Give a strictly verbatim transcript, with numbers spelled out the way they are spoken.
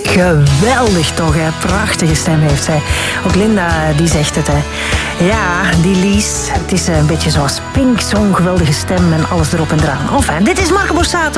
Geweldig toch, hè? Prachtige stem heeft zij. Ook Linda, die zegt het, hè. Ja, die Lies, het is een beetje zoals Pink, zo'n geweldige stem en alles erop en eraan. Enfin, dit is Marco Borsato.